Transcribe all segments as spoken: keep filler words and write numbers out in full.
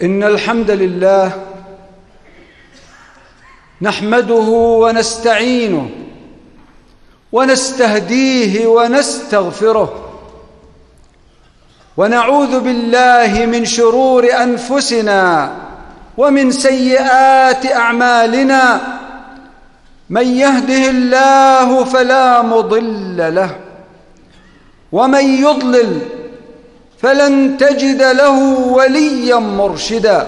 إن الحمد لله نحمده ونستعينه ونستهديه ونستغفره ونعوذ بالله من شرور أنفسنا ومن سيئات أعمالنا. من يهده الله فلا مضل له ومن يضلل فلن تجد له وليا مرشدا.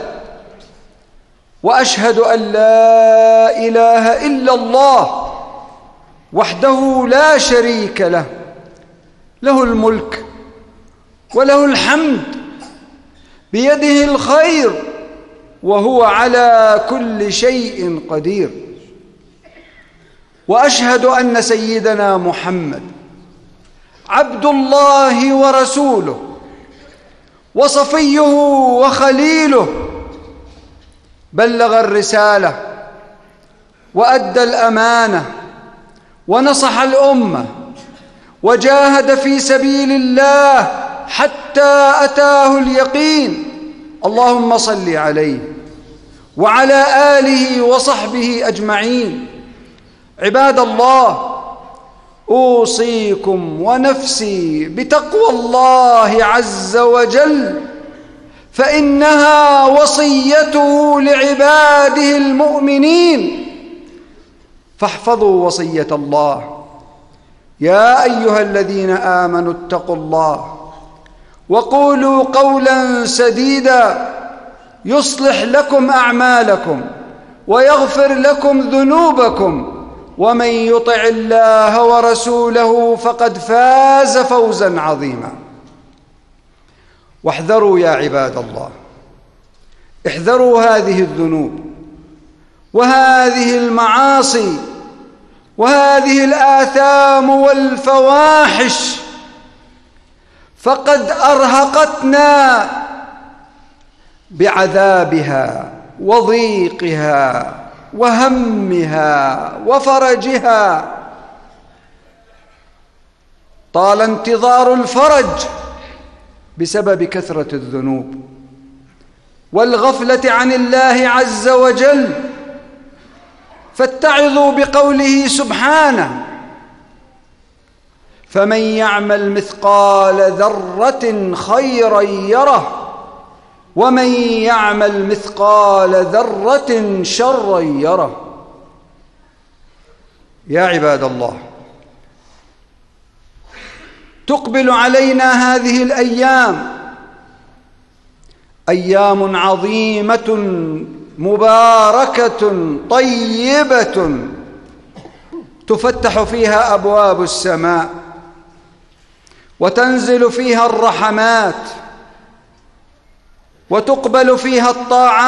وأشهد أن لا إله إلا الله وحده لا شريك له، له الملك وله الحمد، بيده الخير وهو على كل شيء قدير. وأشهد أن سيدنا محمد عبد الله ورسوله وصفيه وخليله، بلغ الرسالة وأدى الأمانة ونصح الأمة وجاهد في سبيل الله حتى أتاه اليقين. اللهم صل عليه وعلى آله وصحبه أجمعين. عباد الله، أوصيكم ونفسي بتقوى الله عز وجل، فإنها وصيته لعباده المؤمنين، فاحفظوا وصية الله. يا أيها الذين آمنوا اتقوا الله وقولوا قولا سديدا يصلح لكم أعمالكم ويغفر لكم ذنوبكم، ومن يطع الله ورسوله فقد فاز فوزا عظيما. واحذروا يا عباد الله، احذروا هذه الذنوب وهذه المعاصي وهذه الآثام والفواحش، فقد أرهقتنا بعذابها وضيقها وهمها وفرجها. طال انتظار الفرج بسبب كثرة الذنوب والغفلة عن الله عز وجل، فاتعظوا بقوله سبحانه: فمن يعمل مثقال ذرة خيرا يره ومن يعمل مثقال ذرة شرا يره. يا عباد الله، تقبل علينا هذه الأيام أيام عظيمة مباركة طيبة، تفتح فيها أبواب السماء وتنزل فيها الرحمات وتقبل فيها الطاعات